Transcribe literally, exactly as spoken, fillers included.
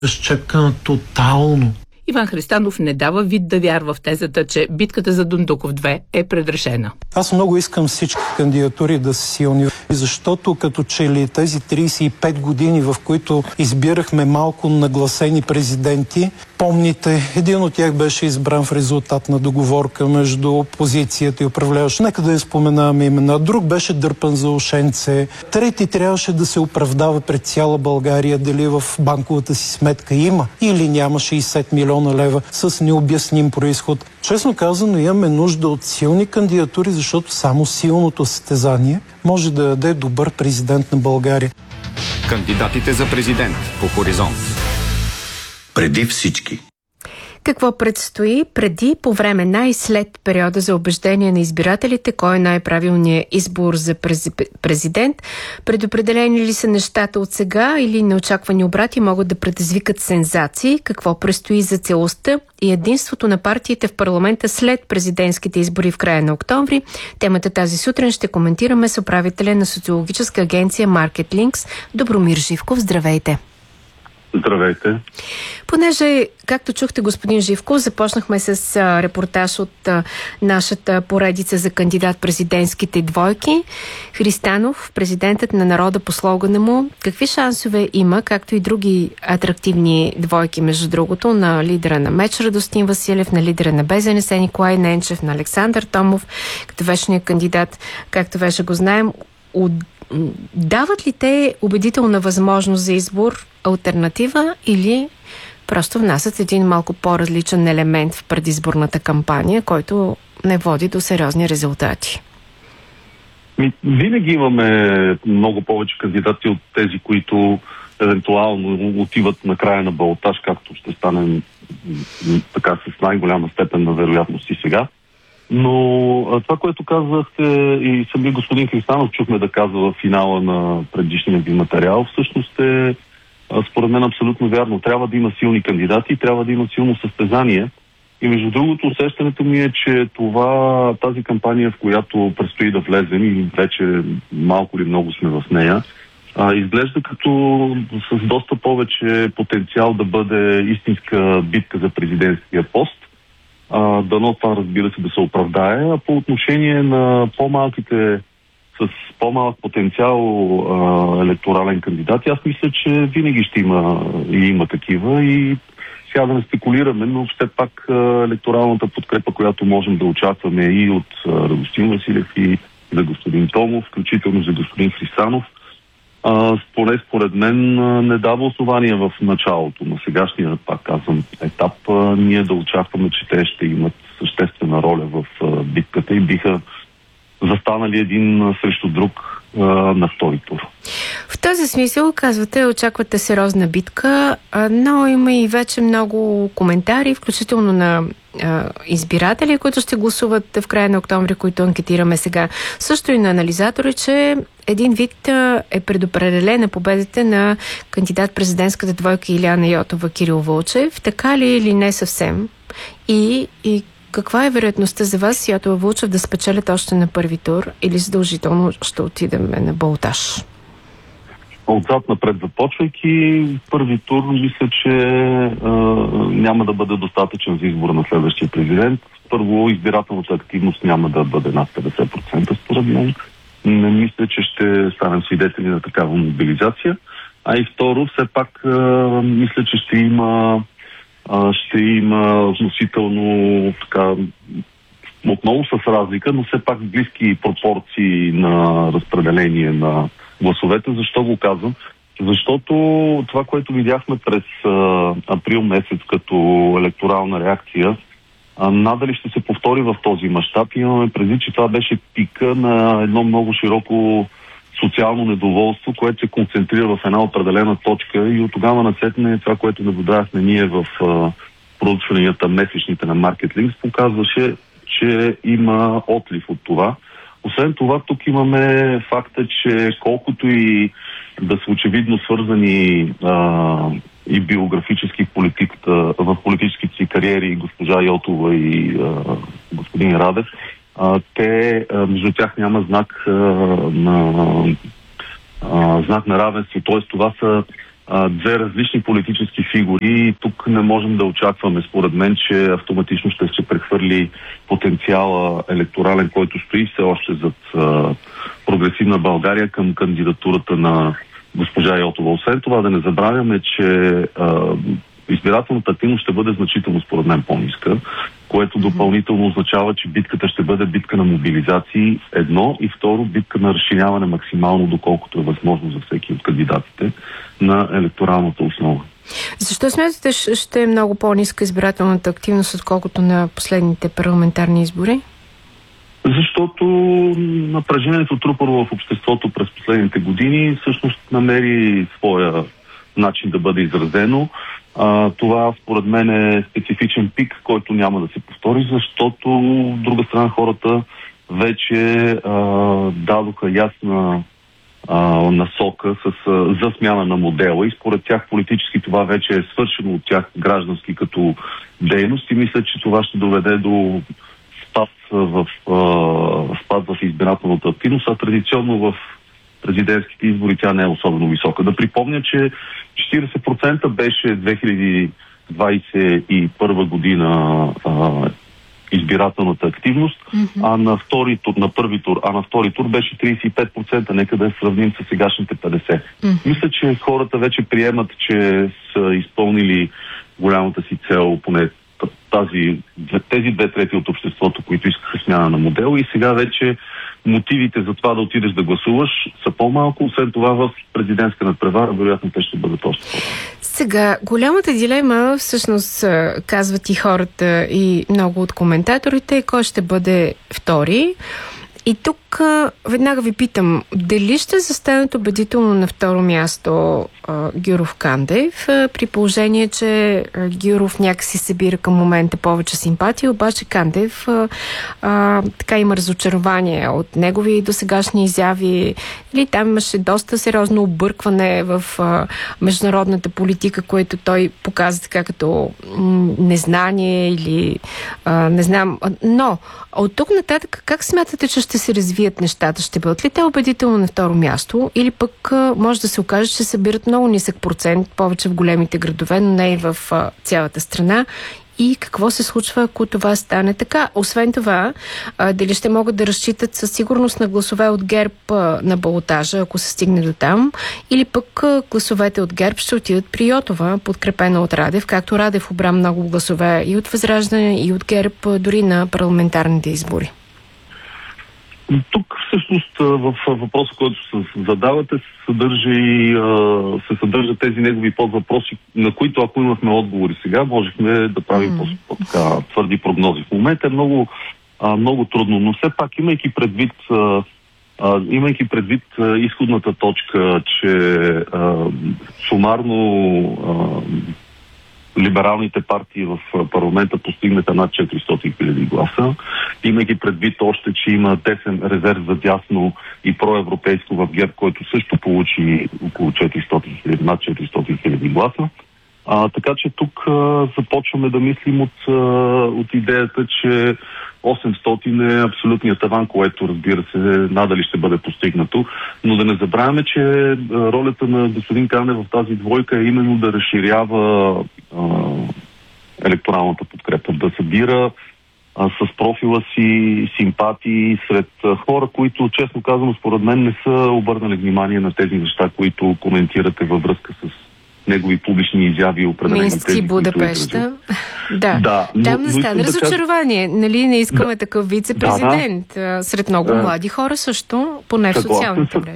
Разчепкана тотално. Иван Христанов не дава вид да вярва в тезата, че битката за Дондуков две е предрешена. Аз много искам всички кандидатури да са силни, защото като че ли тези трийсет и пет години, в които избирахме малко нагласени президенти, помните, един от тях беше избран в резултат на договорка между опозицията и управляващи. Нека да я споменаваме имена. Друг беше дърпан за ушенце. Трети трябваше да се оправдава пред цяла България дали в банковата си сметка има или няма шейсет милиона лева с необясним произход. Честно казано, имаме нужда от силни кандидатури, защото само силното състезание може да даде добър президент на България. Кандидатите за президент по Хоризонт. Преди всички. Какво предстои преди, по време на и след периода за убеждение на избирателите? Кой е най-правилният избор за президент? Предопределени ли са нещата от сега или неочаквани обрати могат да предизвикат сензации? Какво предстои за целостта и единството на партиите в парламента след президентските избори в края на октомври? Темата тази сутрин ще коментираме с управителя на социологическа агенция MarketLinks Добромир Живков. Здравейте! Здравейте. Понеже, както чухте, господин Живков, започнахме с а, репортаж от а, нашата поредица за кандидат-президентските двойки. Христанов, президентът на народа по слогана му. Какви шансове има, както и други атрактивни двойки, между другото, на лидера на МЕЧ Радостин Василев, на лидера на БЗНС Николай Ненчев, на Александър Томов, като вечният кандидат, както вече го знаем. От Дават ли те убедителна възможност за избор, алтернатива или просто внасят един малко по-различен елемент в предизборната кампания, който не води до сериозни резултати? Винаги имаме много повече кандидати от тези, които евентуално отиват на края на балотаж, както ще стане така с най-голяма степен на вероятност и сега. Но това, което казахте и самия господин Христанов чухме да казва в финала на предишния ви материал, всъщност е според мен абсолютно вярно. Трябва да има силни кандидати, трябва да има силно състезание. И между другото усещането ми е, че това, тази кампания, в която предстои да влезем и вече малко или много сме в нея, а, изглежда като с доста повече потенциал да бъде истинска битка за президентския пост. Uh, дано това, разбира се, да се оправдае. А по отношение на по-малките, с по-малък потенциал uh, електорален кандидат, аз мисля, че винаги ще има и има такива. И сега да не спекулираме, но все пак uh, електоралната подкрепа, която можем да очакваме и от uh, Радостин Василев, и за господин Томов, включително за господин Христанов, Uh, поне според мен uh, не дава основания в началото на сегашния, пак казвам, етап uh, ние да очакваме, че те ще имат съществена роля в uh, битката и биха застанали един uh, срещу друг uh, на втори тур. В този смисъл, казвате, очаквате сериозна битка, но има и вече много коментари, включително на а, избиратели, които ще гласуват в края на октомври, които анкетираме сега. Също и на анализатори, че един вид а, е предопределена победата на кандидат-президентската двойка Илияна Йотова Кирил Вълчев. Така ли или не съвсем? И, и каква е вероятността за вас Йотова Вълчев да спечелят още на първи тур или задължително ще отидем на балотаж? Отзад напред започвайки, първи тур мисля, че а, няма да бъде достатъчен за избора на следващия президент. Първо, избирателната активност няма да бъде над петдесет процента според мен. Не мисля, че ще станем свидетели на такава мобилизация. А и второ, все пак а, мисля, че ще има а, ще има относително така отново с разлика, но все пак близки пропорции на разпределение на гласовете. Защо го казвам? Защото това, което видяхме през а, април месец като електорална реакция, а, надали ще се повтори в този мащаб. Имаме предвид, че това беше пика на едно много широко социално недоволство, което се концентрира в една определена точка и от тогава насетне това, което наблюдавахме ние в а, проучванията месечните на MarketLinks, показваше, че има отлив от това. Освен това, тук имаме факта, че колкото и да са очевидно свързани а, и биографически в, политиката, в политическите си кариери госпожа Йотова и а, господин Радев, а, те, а, между тях няма знак а, на а, знак на равенство. Т.е. това са а, две различни политически фигури и тук не можем да очакваме, според мен, че автоматично ще се прехвърли потенциала електорален, който стои все още зад а, Прогресивна България към кандидатурата на госпожа Йотова. Освен това, да не забравяме, че а, избирателната активност ще бъде значително, според мен, по-ниска, което допълнително означава, че битката ще бъде битка на мобилизации, едно, и второ, битка на разширяване максимално, доколкото е възможно за всеки от кандидатите, на електоралната основа. Защо смятате, ще е много по-ниска избирателната активност, отколкото на последните парламентарни избори? Защото напрежението, трупано в обществото през последните години, всъщност намери своя начин да бъде изразено. А, това според мен е специфичен пик, който няма да се повтори, защото от друга страна хората вече а, дадоха ясна а, насока с, а, за смяна на модела и според тях политически това вече е свършено от тях граждански като дейност и мисля, че това ще доведе до спад в, а, спад в избирателната активност, а традиционно в президентските избори тя не е особено висока. Да припомня, че четиридесет процента беше две хиляди двадесет и първа година а, избирателната активност, mm-hmm. а на втори тур, на първи тур, а на втори тур беше тридесет и пет процента, нека да я сравним с сегашните петдесет. Mm-hmm. Мисля, че хората вече приемат, че са изпълнили голямата си цел, поне тази, тези две трети от обществото, които искаха смяна на модел и сега вече мотивите за това да отидеш да гласуваш са по-малко, освен това в президентска надпревара, вероятно те ще бъдат още по-малко. Сега, голямата дилема, всъщност казват и хората и много от коментаторите, кой ще бъде втори. И тук а, веднага ви питам, дали ще застанат убедително на второ място а, Гюров Кандев, а, при положение, че а, Гюров някакси събира към момента повече симпатия, обаче Кандев а, а, така има разочарование от негови досегашни изяви. Или там имаше доста сериозно объркване в а, международната политика, което той показа така като м- незнание или а, не знам. Но от тук нататък как смятате, че ще се развият нещата? Ще бъдат ли те убедително на второ място или пък а, може да се окаже, че събират много нисък процент, повече в големите градове, но не и в а, цялата страна? И какво се случва, ако това стане така? Освен това, а, дали ще могат да разчитат със сигурност на гласове от ГЕРБ а, на балотажа, ако се стигне до там, или пък а, гласовете от ГЕРБ ще отидат при Йотова, подкрепена от Радев, както Радев обра много гласове и от Възраждане, и от ГЕРБ, а, дори на парламентарните избори. Тук всъщност в въпроса, който се задавате, се съдържа и се съдържат тези негови подвъпроси, на които ако имахме отговори сега, можехме да правим mm. по-така твърди прогнози. В момента е много, много трудно, но все пак имайки предвид имайки предвид изходната точка, че сумарно либералните партии в парламента постигнаха над четиристотин хиляди гласа, имайки предвид още, че има тесен резерв за дясно и проевропейско в ГЕРБ, който също получи около четиристотин хиляди, над четиристотин хиляди гласа. А, така че тук а, започваме да мислим от, а, от идеята, че осемстотин е абсолютният таван, което, разбира се, надали ще бъде постигнато. Но да не забравяме, че ролята на господин Кандев в тази двойка е именно да разширява а, електоралната подкрепа, да събира а, с профила си симпатии сред а, хора, които, честно казано, според мен не са обърнали внимание на тези неща, които коментирате във връзка с негови публични изяви, определени Минск тези, и Будапеща. Да. да, но, там настана разочарование. Да, нали, не искаме да, такъв вице-президент. Да, да. Сред много да. млади хора също, поне в социалните мрежи.